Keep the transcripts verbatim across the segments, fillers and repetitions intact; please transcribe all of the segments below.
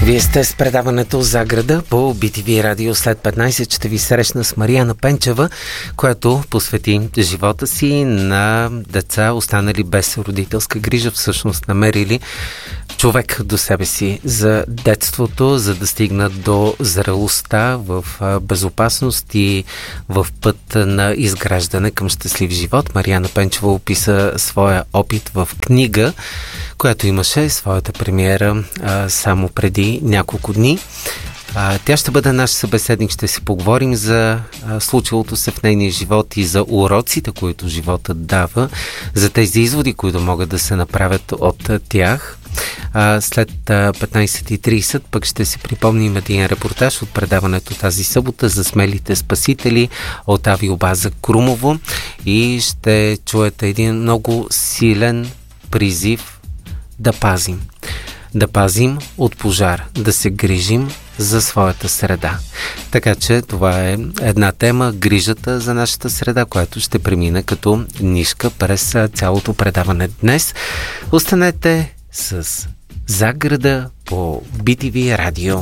Вие сте с предаването за града по Би Ти Ви радио. След петнайсет ще ви срещна с Мариана Пенчева, която посвети живота си на деца, останали без родителска грижа, всъщност намерили човек до себе си за детството, за да стигнат до зрелостта в безопасност и в път на изграждане към щастлив живот. Мариана Пенчева описа своя опит в книга, която имаше своята премиера а, само преди няколко дни. А, тя ще бъде наш събеседник, ще си поговорим за а, случилото се в нейния живот и за уроците, които животът дава, за тези изводи, които могат да се направят от тях. А, след а, петнайсет и трийсет пък ще си припомним един репортаж от предаването тази събота за смелите спасители от авиобаза Крумово и ще чуете един много силен призив да пазим. Да пазим от пожар, да се грижим за своята среда. Така че това е една тема, грижата за нашата среда, която ще премина като нишка през цялото предаване днес. Останете с Заграда по Би Ти Ви радио.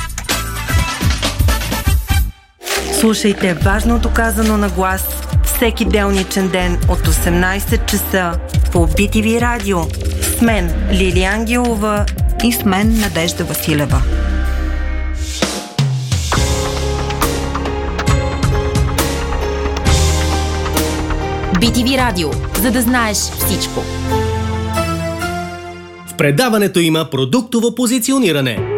Слушайте важното казано на глас всеки делничен ден от осемнайсет часа по Би Ти Ви радио. С мен Лилия Ангелова и с мен Надежда Василева. Би Ти Ви радио, за да знаеш всичко. В предаването има продуктово позициониране.